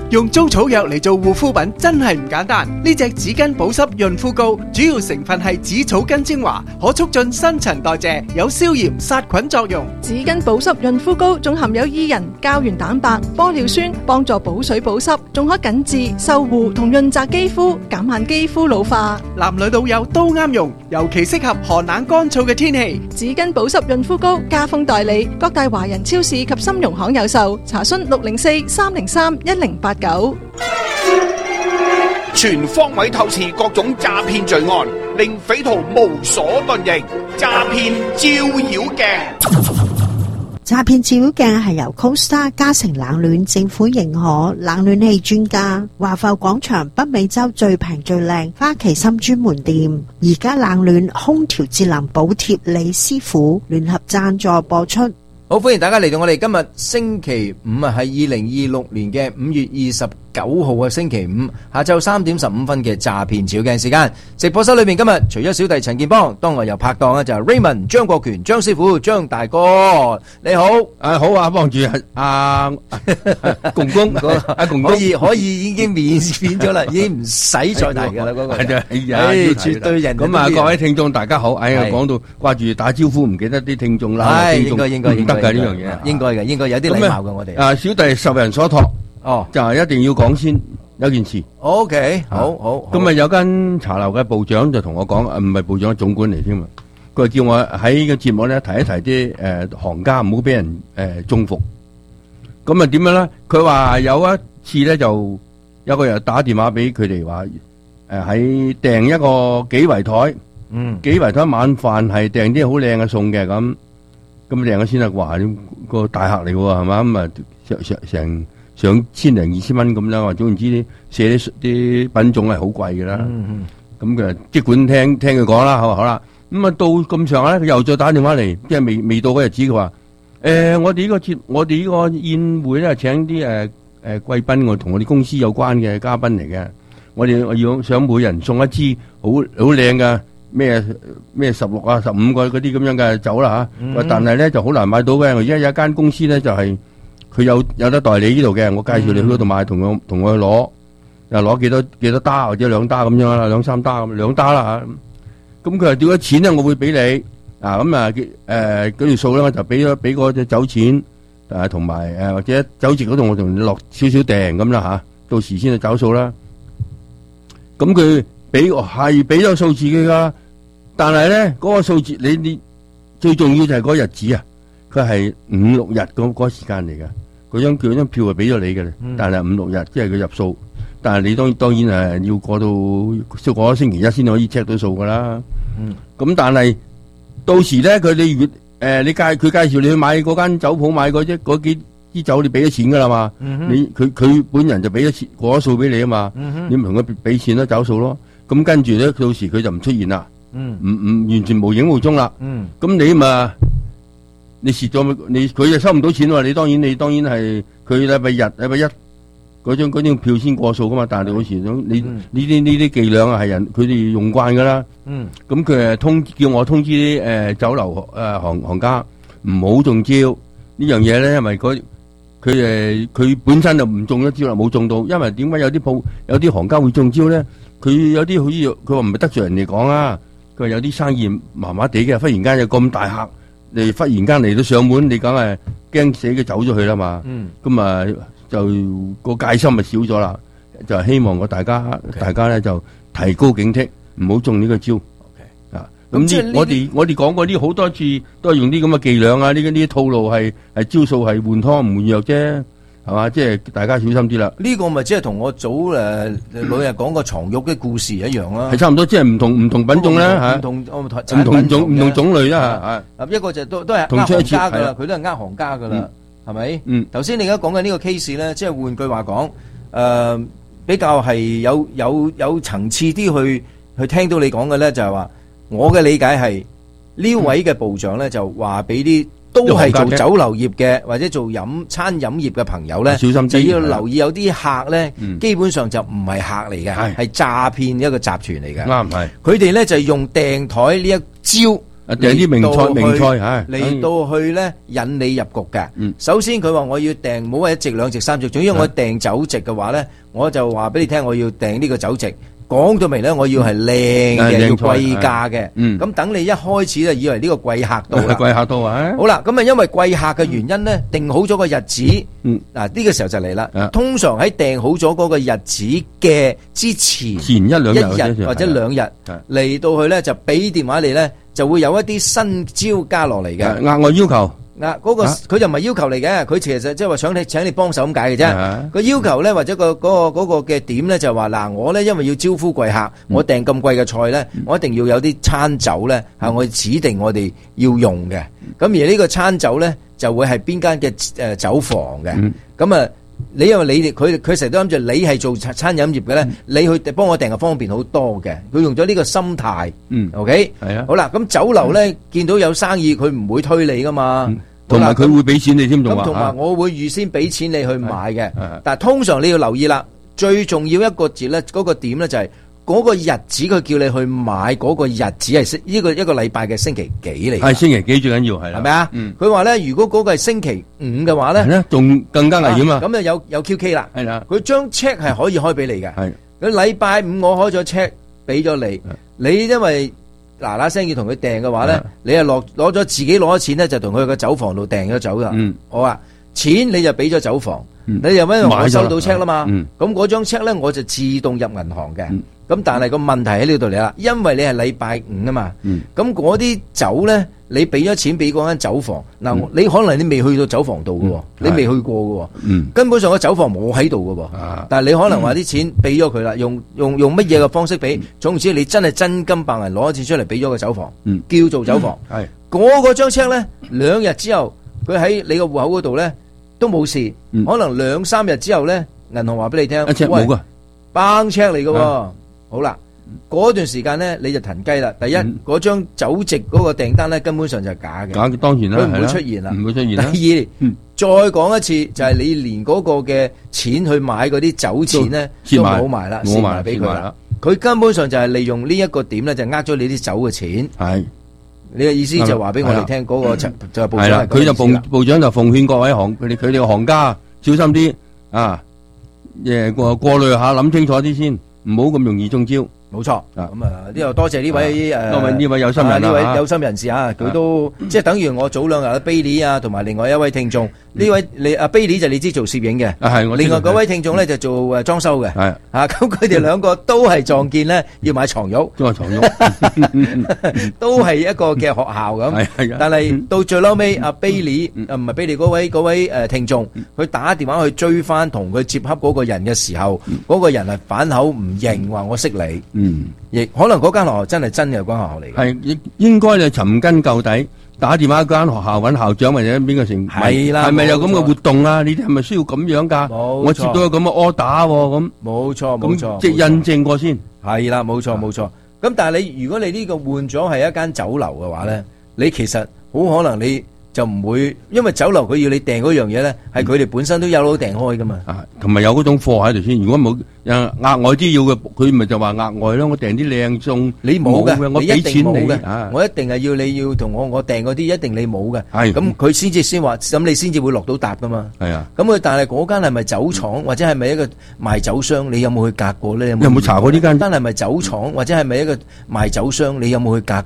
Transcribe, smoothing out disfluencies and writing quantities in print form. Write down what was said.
用租草藥嚟做護膚品真係唔簡單。呢隻紙巾保濕潤膚膏主要成分係紫草根精華，可促進新陳代謝，有消炎殺菌作用。 紙巾保濕潤膚膏仲含有伊人、膠原蛋白、玻尿酸，幫助補水保濕，仲可緊致、修護同潤澤肌膚，減慢肌膚老化。 男女老幼都啱用，尤其適合寒冷乾燥嘅天氣。 紙巾保濕潤膚膏加封代理，各大華人超市及參茸行有售。查詢604-303-1089。 全方位透視各種詐騙罪案，令匪徒無所遁形。詐騙照妖鏡。 詐騙照妖鏡係由 CoStar 嘉誠冷暖政府認可冷暖氣專家，華埠廣場北美洲最平最靚花旗參專門店，而家冷暖空調節能補貼李師傅聯合贊助播出。 好，歡迎大家嚟到我哋今日星期五啊，係2026年嘅5月29號嘅星期五下晝3點15分嘅詐騙照鏡時間。直播室裏面今日除咗小弟陳建邦，當我又拍檔啊，就係 Raymond 張國權張師傅張大哥，你好。 好啊，幫住公公公可以已經免咗啦，已經唔使再提噶啦，嗰個係絕對人。 咁啊，各位聽眾大家好，講到掛住打招呼唔記得啲聽眾啦， 應該呢樣嘢， 應該嘅，應該有啲禮貌嘅我哋。 小弟受人所託，就係一定要講先有件事。 OK， 好。 咁啊，有間茶樓嘅部長就同我講，唔係部長，總管嚟添啊。佢叫我喺個節目咧提一提啲行家唔好俾人中伏。咁啊點樣咧？佢話有一次咧就有個人打電話俾佢哋話喺訂一個幾圍台，幾圍台晚飯係訂啲好靚嘅餸嘅咁。咁訂咗先啦，話個大客嚟喎，係嘛？咁啊成上千零2000蚊咁啦，或總言之啲寫啲品種係好貴嘅啦。咁佢即管聽佢講啦，好啦。咁啊到咁上下咧，佢又再打電話嚟，即係未到嗰日子，佢話我哋呢個宴會咧請啲貴賓，我同我哋公司有關嘅嘉賓嚟嘅，我要想每人送一支好靚嘅。咩16啊15個嗰啲咁樣嘅酒啦吓，但係咧就好難買到嘅。我而家有一間公司咧就係佢有得代理呢度嘅，我介紹你去嗰度買，同我去攞，又攞幾多打或者2打咁樣啦，2-3打咁2打啦吓。咁佢話點咗錢咧，我會俾你咁啊嗰條數咧我就俾嗰隻酒錢同埋或者酒席嗰度我同你落少少訂咁啦吓，到時先去找數啦。咁佢俾咗數字嘅噶。但係咧，嗰個數字你最重要就係嗰日子啊，佢係5-6日嗰個時間嚟嘅。嗰張票係俾咗你嘅，但係5-6日即係佢入數。但係你當然係要過咗星期一先可以 check 到數噶啦。咁但係到時咧，佢佢介紹你去買嗰間酒鋪買嗰幾支酒，你俾咗錢噶啦嘛。佢本人就俾咗錢過咗數俾你啊嘛。你唔同佢俾錢咯，找數咯。咁跟住咧，到時佢就唔出現啦。唔完全無影無蹤啦。咁你蝕咗佢就收唔到錢喎。你當然係佢禮拜一嗰張票先過數噶嘛。但係你好似呢啲伎倆係人佢哋用慣噶啦。咁佢叫我通知啲酒樓行家唔好中招呢樣嘢咧，因為佢本身就唔中咗招啦，冇中到。因為點解有啲行家會中招咧？佢有啲好似佢話唔係得罪人嚟講啊。佢話有啲生意麻麻地嘅，忽然間有咁大客，你忽然間嚟到上門，你梗係驚死佢走咗去啦嘛。咁啊就個戒心咪少咗啦。就希望大家咧就提高警惕，唔好中呢個招。咁我哋講過呢好多次，都係用啲咁嘅伎倆啊，呢啲套路係招數係換湯唔換藥啫。係嘛，即係大家小心啲啦。呢個咪即係同我早老人講個床褥嘅故事一樣啦。 係差唔多，即係唔同品種啦吓，唔同種類啦吓。 一個就都係呃行家噶啦，佢都係呃行家噶啦，係咪？頭先你而家講緊呢個 case 咧，即係換句話講，比較係有層次啲去聽到你講嘅咧，就係話我嘅理解係呢位嘅部長咧就話俾啲。都係做酒樓業嘅或者做餐飲業嘅朋友咧，小心啲，就要留意有啲客咧，基本上就唔係客嚟嘅，係詐騙一個集團嚟嘅。啱係，佢哋咧就用訂台呢一招訂啲名菜嚟到去咧引你入局嘅。首先佢話我要訂，唔好話一席兩席三席，總之我訂酒席嘅話咧，我就話俾你聽，我要訂呢個酒席。講到明咧，我要係靚嘅，要貴價嘅。咁等你一開始就以為呢個貴客到啦。 貴客到啊！ 好啦，咁啊因為貴客嘅原因咧，定好咗個日子。嗱呢個時候就嚟啦。通常喺訂好咗嗰個日子嘅之前一兩日或者2日嚟到去咧，就俾電話你咧，就會有一啲新招加落嚟嘅額外要求。 嗰個佢就唔係要求嚟嘅，佢其實即係話想請你幫手咁解嘅啫。個要求咧或者嗰個嘅點咧就話嗱，我咧因為要招呼貴客，我訂咁貴嘅菜咧，我一定要有啲餐酒咧係我指定我哋要用嘅。咁而呢個餐酒咧就會係邊間嘅酒房嘅。咁啊，你因為你哋佢成日都諗住你係做餐飲業嘅咧，你去幫我訂就方便好多嘅。佢用咗呢個心態，OK 係啊。好啦，咁酒樓咧見到有生意，佢唔會推你噶嘛。 同埋佢會俾錢你添，仲話同埋我會預先俾錢你去買嘅。但係通常你要留意啦，最重要一個節咧，嗰個點咧就係嗰個日子，佢叫你去買嗰個日子係一個禮拜嘅星期幾嚟？係星期幾最緊要係啦， 係咪啊？佢話咧，如果嗰個係星期5嘅話咧， 仲更加危險啊！ 咁就有 QK 啦。係啦，佢將 check 係可以開俾你嘅。係，佢禮拜5我開咗 check 俾咗你，你因為嗱聲要同佢訂嘅話咧，你係攞咗自己攞咗錢咧，就同佢個酒房度訂咗酒啦。好啊，錢你就俾咗酒房，你又因為我收到 check 啦嘛，咁嗰張 check 咧我就自動入銀行嘅。咁但係個問題喺呢度嚟啦，因為你係禮拜5啊嘛，咁嗰啲酒咧，你俾咗錢俾嗰間酒房，嗱你可能你未去到酒房度嘅，你未去過嘅，根本上個酒房冇喺度嘅，但係你可能話啲錢俾咗佢啦，用乜嘢嘅方式俾，總之你真係真金白銀攞咗錢出嚟俾咗個酒房，叫做酒房，嗰個張 check 咧2日之後，佢喺你個戶口嗰度咧都冇事，可能2-3日之後咧，銀行話俾你聽，喂，bang check 嚟嘅。好啦，嗰段時間咧你就騰雞啦。第一，嗰張酒席嗰個訂單咧根本上就係假嘅， 假嘅當然啦， 佢唔會出現啦， 唔會出現啦。 第二，再講一次就係你連嗰個嘅錢去買嗰啲酒錢咧都冇埋啦，蝕埋俾佢啦。佢根本上就係利用呢一個點咧，就呃咗你啲酒嘅錢。係，你嘅意思就話俾我哋聽嗰個就係部長係咁意思啦。佢就部長就奉勸各位佢哋嘅行家小心啲啊，過濾下諗清楚啲先。唔好咁容易中招，冇錯。咁呢度多謝呢位呢位有心人，呢位有心人士啊，佢都即係等於我早2日嘅 Billy 啊，同埋另外一位聽眾。呢位你阿 Billy 就你知做攝影嘅，係我。另外嗰位聽眾咧就做裝修嘅，係咁佢哋兩個都係撞見咧要買床褥，都係床褥，都係一個嘅學校咁。係但係到最嬲尾，阿 Billy 唔係 Billy 嗰位聽眾，佢打電話去追翻同佢接洽嗰個人嘅時候，嗰個人係反口唔認，話我識你。亦可能嗰間學校真係有間學校嚟嘅，係應該就尋根究底。打電話間學校揾校長或者邊個成係啦，係咪有咁嘅活動啊？你哋係咪需要咁樣噶？我接到有咁嘅 order 咁，冇錯，即係印證過先。係啦，冇錯。咁但係你如果你呢個換咗係一間酒樓嘅話咧，你其實好可能你就唔會，因為酒樓佢要你訂嗰樣嘢咧，係佢哋本身都有攞訂開噶嘛。同埋有嗰種貨喺度先。如果冇額外啲要嘅，佢咪就話額外咯。我訂啲靚餸，你冇嘅，我俾錢你，我一定係要你要同我訂嗰啲，一定你冇嘅。係咁佢先話，咁你先至會落到搭噶嘛。係啊。咁佢但係嗰間係咪酒廠或者係咪一個賣酒商？你有冇去隔過咧？有冇查過呢間？間係咪酒廠或者係咪一個賣酒商？你有冇去隔